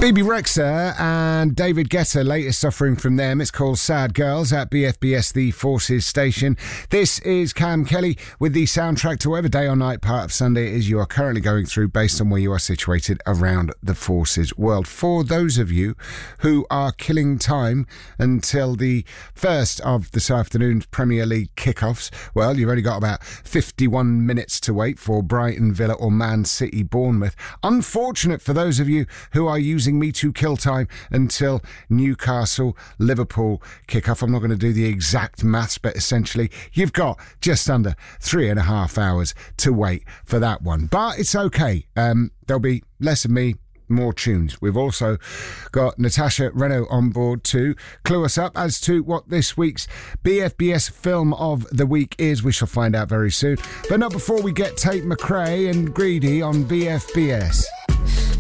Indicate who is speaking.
Speaker 1: Bebe Rexha and David Guetta, latest offering from them. It's called Sad Girls at BFBS, the Forces station. This is Cam Kelly with the soundtrack to whatever day or night part of Sunday it is you are currently going through based on where you are situated around the Forces world. For those of you who are killing time until the first of this afternoon's Premier League kickoffs, well, you've only got about 51 minutes to wait for Brighton, Villa or Man City, Bournemouth. Unfortunate for those of you who are using me to kill time until Newcastle, Liverpool kick-off. I'm not going to do the exact maths, but essentially you've got just under 3.5 hours to wait for that one. But it's okay. There'll be less of me, more tunes. We've also got Natasha Renault on board to clue us up as to what this week's BFBS film of the week is. We shall find out very soon. But not before we get Tate McRae and Greedy on BFBS.